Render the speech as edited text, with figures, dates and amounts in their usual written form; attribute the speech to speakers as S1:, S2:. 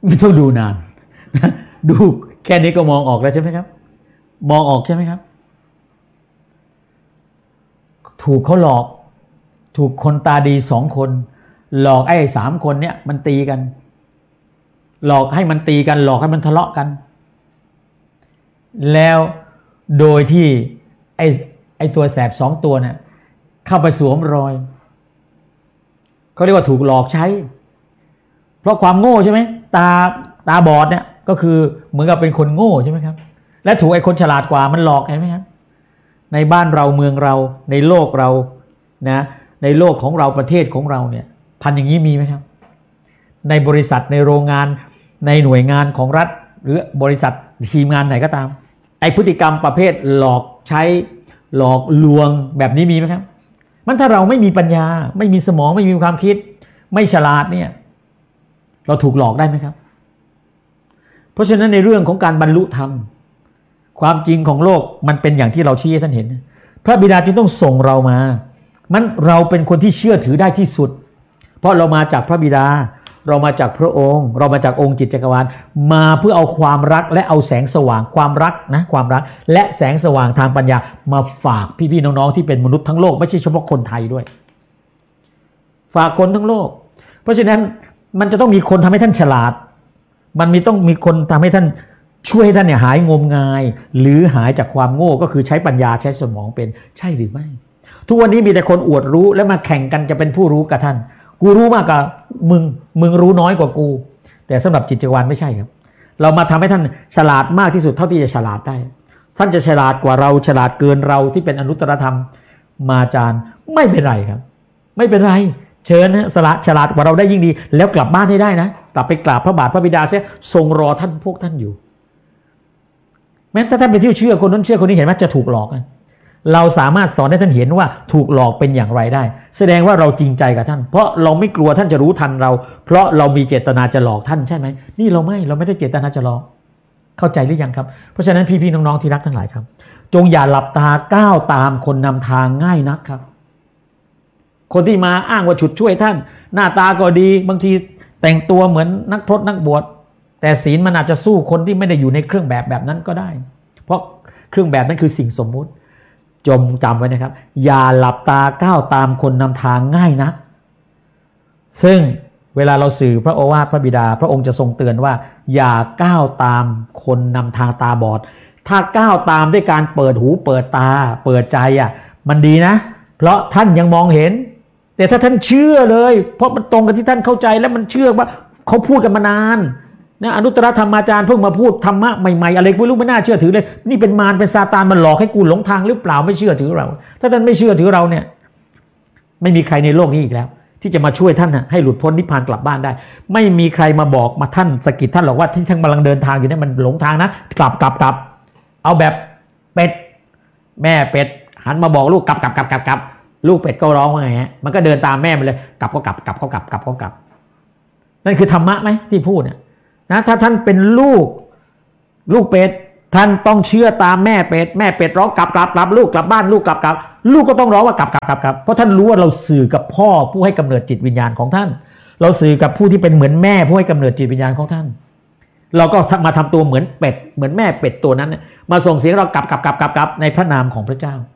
S1: ไม่ต้องดูนานดูแค่นี้ก็มองออกแล้วใช่ไหมครับมองออกใช่ไหมครับถูกเขาหลอกถูกคนตาดี2 คนหลอกไอ้3 คนเนี่ยมันตีกันหลอกให้มันตีกันหลอกให้มันทะเลาะกันแล้วโดยที่ไอ้ตัวแสบ2 ตัวเนี่ยเข้าไปสวมรอยเขาเรียกว่าถูกหลอกใช้เพราะความโง่ใช่ไหมตาบอดเนี่ยก็คือเหมือนกับเป็นคนโง่ใช่ไหมครับและถูกไอ้คนฉลาดกว่ามันหลอกใช่ไหมครับในบ้านเราเมืองเราในโลกเรานะในโลกของเราประเทศของเราเนี่ยพันอย่างนี้มีไหมครับในบริษัทในโรงงานในหน่วยงานของรัฐหรือบริษัททีมงานไหนก็ตามไอ้พฤติกรรมประเภทหลอกใช้หลอกลวงแบบนี้มีไหมครับมันถ้าเราไม่มีปัญญาไม่มีสมองไม่มีความคิดไม่ฉลาดเนี่ยเราถูกหลอกได้ไหมครับเพราะฉะนั้นในเรื่องของการบรรลุธรรมความจริงของโลกมันเป็นอย่างที่เราชี้ให้ท่านเห็นพระบิดาจึงต้องส่งเรามามันเราเป็นคนที่เชื่อถือได้ที่สุดเพราะเรามาจากพระบิดาเรามาจากพระองค์เรามาจากองค์จิตจักรวาลมาเพื่อเอาความรักและเอาแสงสว่างความรักและแสงสว่างทางปัญญามาฝากพี่ๆน้องๆที่เป็นมนุษย์ทั้งโลกไม่ใช่เฉพาะคนไทยด้วยฝากคนทั้งโลกเพราะฉะนั้นมันจะต้องมีคนทำให้ท่านฉลาดมันต้องมีคนทำให้ท่านช่วยให้ท่านเนี่ยหายงมงายหรือหายจากความโง่ก็คือใช้ปัญญาใช้สมองเป็นใช่หรือไม่ทุกวันนี้มีแต่คนอวดรู้แล้วมาแข่งกันจะเป็นผู้รู้กับท่านกูรู้มากกว่ามึงรู้น้อยกว่ากูแต่สำหรับจิตจักรวาลไม่ใช่ครับเรามาทำให้ท่านฉลาดมากที่สุดเท่าที่จะฉลาดได้ท่านจะฉลาดกว่าเราฉลาดเกินเราที่เป็นอนุตตรธรรมมาจารย์ไม่เป็นไรครับไม่เป็นไรเชิญนะฉลาดกว่าเราได้ยิ่งดีแล้วกลับบ้านให้ได้นะกลับไปกราบพระบาทพระบิดาเสียทรงรอท่านพวกท่านอยู่แม้ถ้าท่านไปเชื่อคนนั้นเชื่อคนนี้เห็นไหมจะถูกหลอกเราสามารถสอนให้ท่านเห็นว่าถูกหลอกเป็นอย่างไรได้แสดงว่าเราจริงใจกับท่านเพราะเราไม่กลัวท่านจะรู้ทันเราเพราะเรามีเจตนาจะหลอกท่านใช่ไหมนี่เราไม่ได้เจตนาจะหลอกเข้าใจหรือยังครับเพราะฉะนั้นพี่ๆน้องๆที่รักทั้งหลายครับจงอย่าหลับตาก้าวตามคนนำทางง่ายนักครับคนที่มาอ้างว่าฉุดช่วยท่านหน้าตาก็ดีบางทีแต่งตัวเหมือนนักพรตนักบวชแต่ศีลมันอาจจะสู้คนที่ไม่ได้อยู่ในเครื่องแบบนั้นก็ได้เพราะเครื่องแบบนั้นคือสิ่งสมมุติจำไว้นะครับอย่าหลับตาก้าวตามคนนำทางง่ายนักซึ่งเวลาเราสื่อพระโอวาทพระบิดาพระองค์จะทรงเตือนว่าอย่าก้าวตามคนนำทางตาบอดถ้าก้าวตามด้วยการเปิดหูเปิดตาเปิดใจมันดีนะเพราะท่านยังมองเห็นแต่ถ้าท่านเชื่อเลยเพราะมันตรงกับที่ท่านเข้าใจและมันเชื่อว่าเขาพูดกันมานานนะอนุตตรธรรมาจารย์เพิ่งมาพูดธรรมะใหม่ๆอะไรไม่รู้ไม่น่าเชื่อถือเลยนี่เป็นมารเป็นซาตานมันหลอกให้กูหลงทางหรือเปล่าไม่เชื่อถือเราถ้าท่านไม่เชื่อถือเราเนี่ยไม่มีใครในโลกนี้อีกแล้วที่จะมาช่วยท่านให้หลุดพ้นนิพพานกลับบ้านได้ไม่มีใครมาบอกมาท่านสะกิดท่านหรอกว่าที่ท่านกำลังเดินทางอยู่เนี่ยมันหลงทางนะกลับเอาแบบเป็ดแม่เป็ดหันมาบอกลูกกลับลูกเป็ดก็ร้องว่าไงฮะมันก็เดินตามแม่มันเลยกลับก็กลับนั่นคือธรรมะไหมที่พูดเนี่ยนะถ้าท่านเป็นลูกเป็ดท่านต้องเชื่อตามแม่เป็ดร้องกลับลูกกลับบ้านลูกกลับลูกก็ต้องร้องว่ากลับเพราะท่านรู้ว่าเราสื่อกับพ่อผู้ให้กำเนิดจิตวิญญาณของท่านเราสื่อกับผู้ที่เป็นเหมือนแม่ผู้ให้กำเนิดจิตวิญญาณของท่านเราก็มาทำตัวเหมือนเป็ดเหมือนแม่เป็ดตัวนั้นมาส่งเสียงเรากลับในพระนามของพระเจ้า